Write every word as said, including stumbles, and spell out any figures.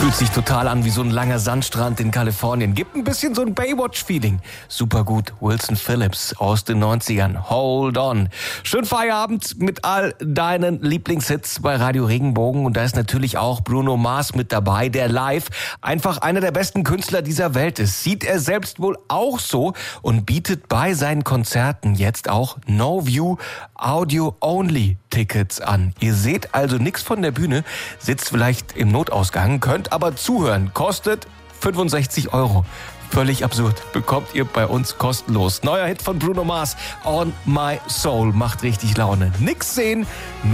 Fühlt sich total an wie so ein langer Sandstrand in Kalifornien. Gibt ein bisschen so ein Baywatch-Feeling. Super gut. Wilson Phillips aus den neunzigern. Hold on. Schönen Feierabend mit all deinen Lieblingshits bei Radio Regenbogen. Und da ist natürlich auch Bruno Mars mit dabei, der live einfach einer der besten Künstler dieser Welt ist. Sieht er selbst wohl auch so und bietet bei seinen Konzerten jetzt auch No View Audio Only Tickets an. Ihr seht also nichts von der Bühne, sitzt vielleicht im Notausgang, könnt aber zuhören. Kostet fünfundsechzig Euro. Völlig absurd. Bekommt ihr bei uns kostenlos. Neuer Hit von Bruno Mars, On My Soul. Macht richtig Laune. Nix sehen,